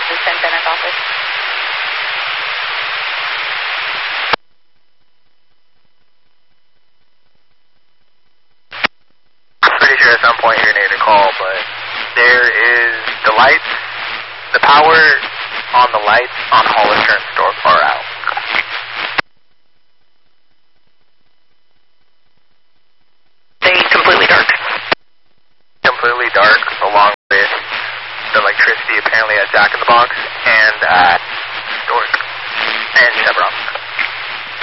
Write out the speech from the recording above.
the St. Bennett office. Pretty sure at some point you're going to get a call, but there is the lights, the power on the lights on Hollister and Stork are out. They completely dark. Completely dark, along with the electricity apparently at Jack in the Box and at Stork and Chevron.